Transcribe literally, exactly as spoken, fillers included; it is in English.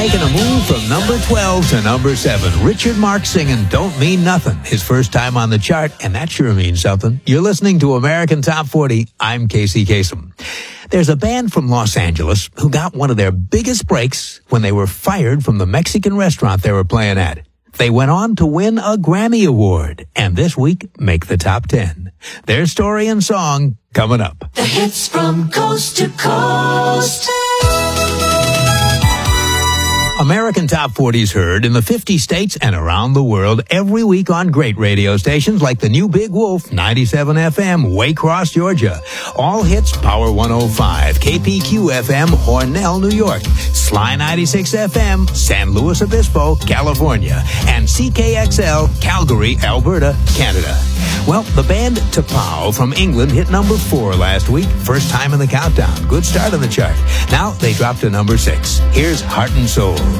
making a move from number twelve to number seven. Richard Marx singing Don't Mean Nothing, his first time on the chart, and that sure means something. You're listening to American Top forty. I'm Casey Kasem. There's a band from Los Angeles who got one of their biggest breaks when they were fired from the Mexican restaurant they were playing at. They went on to win a Grammy Award, and this week make the top ten. Their story and song coming up. The hits from coast to coast. American Top forty's heard in the fifty states and around the world every week on great radio stations like the new Big Wolf, ninety-seven F M, Waycross, Georgia. All hits, Power one oh five, K P Q F M, Hornell, New York, Sly ninety-six F M, San Luis Obispo, California, and C K X L, Calgary, Alberta, Canada. Well, the band T'Pau from England hit number four last week, first time in the countdown. Good start on the chart. Now they dropped to number six. Here's Heart and Soul.